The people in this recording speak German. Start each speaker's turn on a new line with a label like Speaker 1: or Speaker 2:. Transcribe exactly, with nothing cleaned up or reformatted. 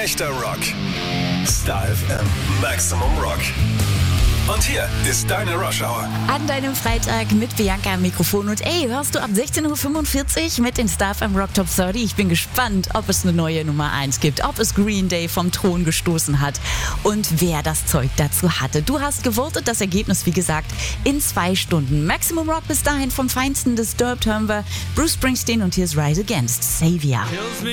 Speaker 1: Echter Rock. Star F M. Maximum Rock. Und hier ist deine Rush Hour.
Speaker 2: An deinem Freitag mit Bianca am Mikrofon. Und ey, hörst du ab sechzehn Uhr fünfundvierzig mit den Star F M Rock Top dreißig. Ich bin gespannt, ob es eine neue Nummer eins gibt, ob es Green Day vom Thron gestoßen hat und wer das Zeug dazu hatte. Du hast gewotet, das Ergebnis, wie gesagt, in zwei Stunden. Maximum Rock bis dahin vom Feinsten. Disturbed hören wir Bruce Springsteen und hier ist Rise Against Savior.